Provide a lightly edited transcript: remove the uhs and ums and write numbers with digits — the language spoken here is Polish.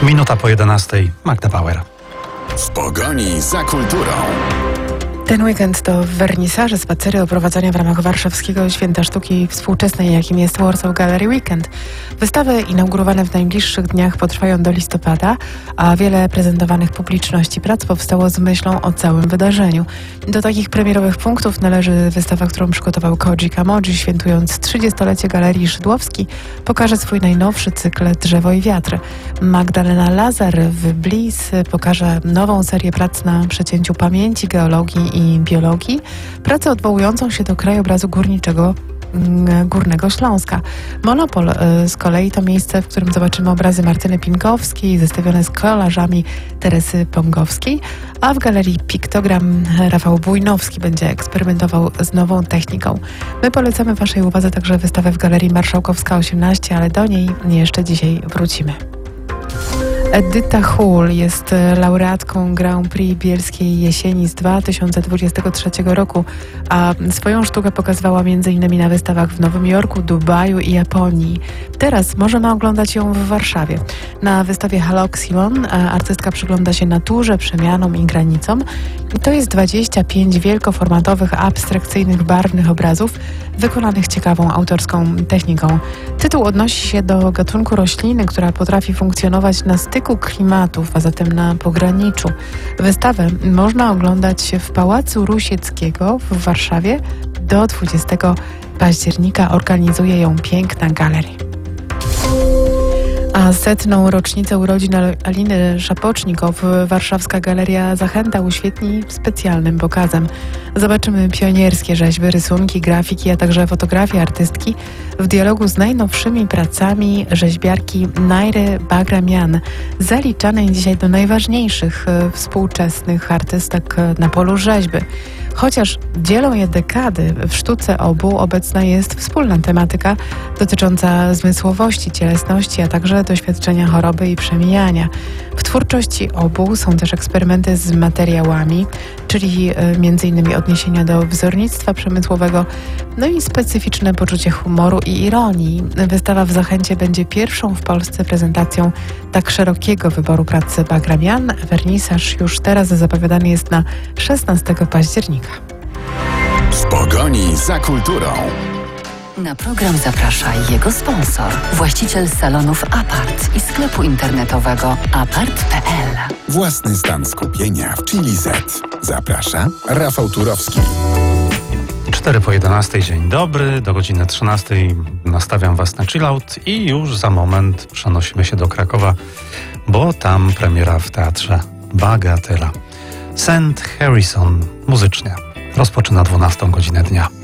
Minuta po 11. Magda Bauer. W pogoni za kulturą. Ten weekend to wernisaże, spacery, oprowadzania w ramach warszawskiego Święta Sztuki Współczesnej, jakim jest Warsaw Gallery Weekend. Wystawy inaugurowane w najbliższych dniach potrwają do listopada, a wiele prezentowanych publiczności prac powstało z myślą o całym wydarzeniu. Do takich premierowych punktów należy wystawa, którą przygotował Koji Kamoji, świętując 30-lecie Galerii Szydłowskiej, pokaże swój najnowszy cykl Drzewo i wiatr. Magdalena Lazar w Bliss pokaże nową serię prac na przecięciu pamięci, geologii i biologii, pracę odwołującą się do krajobrazu górniczego Górnego Śląska. Monopol z kolei to miejsce, w którym zobaczymy obrazy Martyny Pinkowskiej zestawione z kolażami Teresy Pongowskiej, a w galerii Piktogram Rafał Bujnowski będzie eksperymentował z nową techniką. My polecamy Waszej uwadze także wystawę w Galerii Marszałkowska 18, ale do niej jeszcze dzisiaj wrócimy. Edyta Hull jest laureatką Grand Prix Bielskiej Jesieni z 2023 roku, a swoją sztukę pokazywała m.in. na wystawach w Nowym Jorku, Dubaju i Japonii. Teraz możemy oglądać ją w Warszawie. Na wystawie Haloximon artystka przygląda się naturze, przemianom i granicom. To jest 25 wielkoformatowych, abstrakcyjnych, barwnych obrazów wykonanych ciekawą autorską techniką. Tytuł odnosi się do gatunku rośliny, która potrafi funkcjonować na styku klimatów, a zatem na pograniczu. Wystawę można oglądać w Pałacu Rusieckiego w Warszawie do 20 października. Organizuje ją Piękna Galerii. A 100. rocznicę urodzin Aliny Szapocznikow warszawska Galeria Zachęta uświetni specjalnym pokazem. Zobaczymy pionierskie rzeźby, rysunki, grafiki, a także fotografie artystki w dialogu z najnowszymi pracami rzeźbiarki Najry Bagramian, zaliczanej dzisiaj do najważniejszych współczesnych artystek na polu rzeźby. Chociaż dzielą je dekady, w sztuce obu obecna jest wspólna tematyka dotycząca zmysłowości, cielesności, a także doświadczenia choroby i przemijania. W twórczości obu są też eksperymenty z materiałami, czyli m.in. odniesienia do wzornictwa przemysłowego, no i specyficzne poczucie humoru i ironii. Wystawa w Zachęcie będzie pierwszą w Polsce prezentacją tak szerokiego wyboru pracy Bagramian. Wernisaż już teraz zapowiadany jest na 16 października. W pogoni za kulturą. Na program zaprasza jego sponsor, właściciel salonów Apart i sklepu internetowego apart.pl. Własny stan skupienia w Chili Z. Zaprasza Rafał Turowski. 4 po 11. Dzień dobry. Do godziny 13 nastawiam Was na chillout i już za moment przenosimy się do Krakowa, bo tam premiera w teatrze Bagatela. St. Harrison muzycznie rozpoczyna 12 godzinę dnia.